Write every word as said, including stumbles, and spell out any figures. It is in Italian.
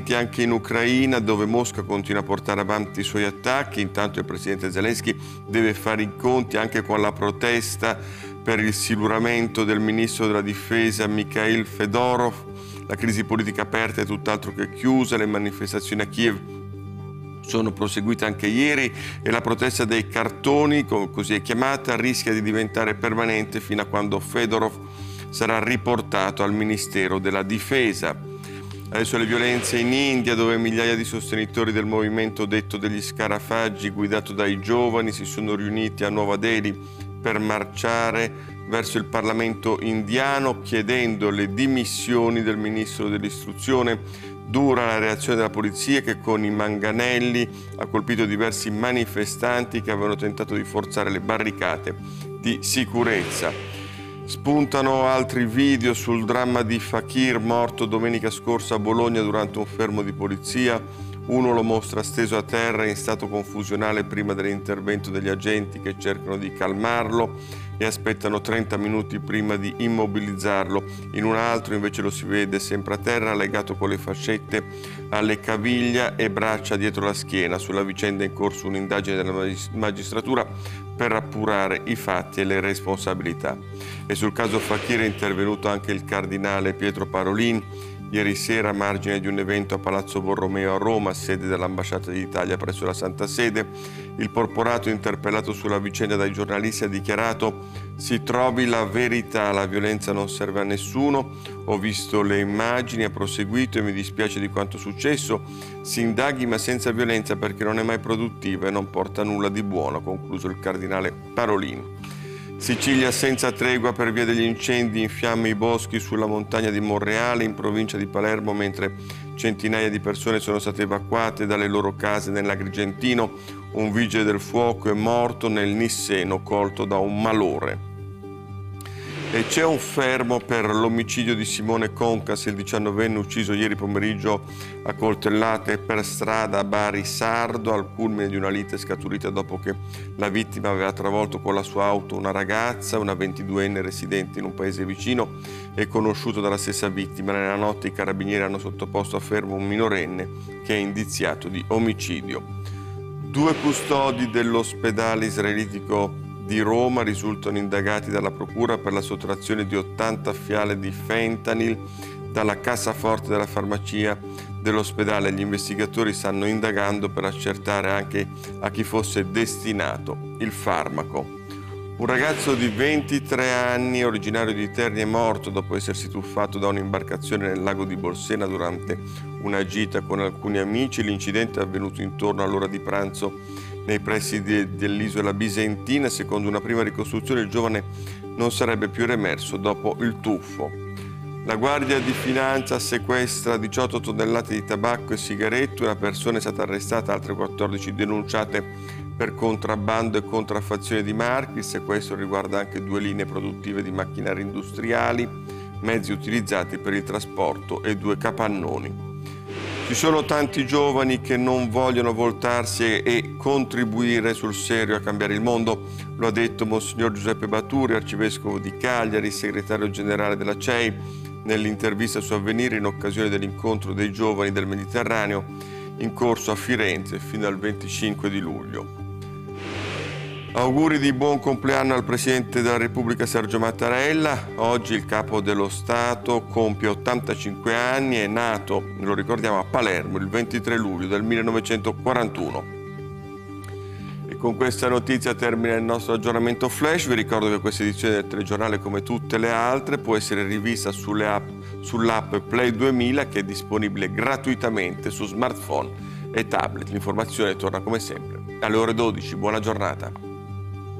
bombardamenti anche in Ucraina, dove Mosca continua a portare avanti i suoi attacchi. Intanto il presidente Zelensky deve fare i conti anche con la protesta per il siluramento del ministro della difesa Mikhail Fedorov. La crisi politica aperta è tutt'altro che chiusa, le manifestazioni a Kiev sono proseguite anche ieri e la protesta dei cartoni, così è chiamata, rischia di diventare permanente fino a quando Fedorov sarà riportato al Ministero della Difesa. Adesso le violenze in India, dove migliaia di sostenitori del movimento detto degli scarafaggi, guidato dai giovani, si sono riuniti a Nuova Delhi per marciare verso il Parlamento indiano chiedendo le dimissioni del ministro dell'istruzione. Dura la reazione della polizia, che con i manganelli ha colpito diversi manifestanti che avevano tentato di forzare le barricate di sicurezza. Spuntano altri video sul dramma di Fakir, morto domenica scorsa a Bologna durante un fermo di polizia. Uno lo mostra steso a terra in stato confusionale prima dell'intervento degli agenti, che cercano di calmarlo e aspettano trenta minuti prima di immobilizzarlo. In un altro invece lo si vede sempre a terra, legato con le fascette alle caviglia e braccia dietro la schiena. Sulla vicenda è in corso un'indagine della magistratura per appurare i fatti e le responsabilità. E sul caso Fakir è intervenuto anche il cardinale Pietro Parolin ieri sera a margine di un evento a Palazzo Borromeo a Roma, sede dell'ambasciata d'Italia presso la Santa Sede. Il porporato, interpellato sulla vicenda dai giornalisti, ha dichiarato: si trovi la verità, la violenza non serve a nessuno, ho visto le immagini, ha proseguito, e mi dispiace di quanto successo, si indaghi ma senza violenza, perché non è mai produttiva e non porta nulla di buono, ha concluso il cardinale Parolin. Sicilia senza tregua per via degli incendi, in fiamme i boschi sulla montagna di Monreale in provincia di Palermo, mentre centinaia di persone sono state evacuate dalle loro case nell'Agrigentino. Un vigile del fuoco è morto nel Nisseno, colto da un malore. E c'è un fermo per l'omicidio di Simone Concas, il diciannovenne ucciso ieri pomeriggio a coltellate per strada a Bari Sardo, al culmine di una lite scaturita dopo che la vittima aveva travolto con la sua auto una ragazza, una ventiduenne residente in un paese vicino e conosciuto dalla stessa vittima. Nella notte i carabinieri hanno sottoposto a fermo un minorenne che è indiziato di omicidio. Due custodi dell'ospedale israelitico di Roma risultano indagati dalla procura per la sottrazione di ottanta fiale di fentanyl dalla cassaforte della farmacia dell'ospedale. Gli investigatori stanno indagando per accertare anche a chi fosse destinato il farmaco. Un ragazzo di ventitré anni, originario di Terni, è morto dopo essersi tuffato da un'imbarcazione nel lago di Bolsena durante una gita con alcuni amici. L'incidente è avvenuto intorno all'ora di pranzo nei pressi de- dell'isola bisentina. Secondo una prima ricostruzione il giovane non sarebbe più riemerso dopo il tuffo. La Guardia di Finanza sequestra diciotto tonnellate di tabacco e sigarette, una persona è stata arrestata, altre quattordici denunciate per contrabbando e contraffazione di marchi. Il sequestro riguarda anche due linee produttive di macchinari industriali, mezzi utilizzati per il trasporto e due capannoni. Ci sono tanti giovani che non vogliono voltarsi e contribuire sul serio a cambiare il mondo. Lo ha detto Monsignor Giuseppe Baturi, arcivescovo di Cagliari, segretario generale della C E I, nell'intervista su Avvenire in occasione dell'incontro dei giovani del Mediterraneo in corso a Firenze fino al venticinque di luglio. Auguri di buon compleanno al Presidente della Repubblica Sergio Mattarella. Oggi il Capo dello Stato compie ottantacinque anni, è nato, lo ricordiamo, a Palermo il ventitré luglio del millenovecentoquarantuno. E con questa notizia termina il nostro aggiornamento flash. Vi ricordo che questa edizione del telegiornale, come tutte le altre, può essere rivista sulle app, sull'app Play duemila, che è disponibile gratuitamente su smartphone e tablet. L'informazione torna come sempre alle ore dodici. Buona giornata.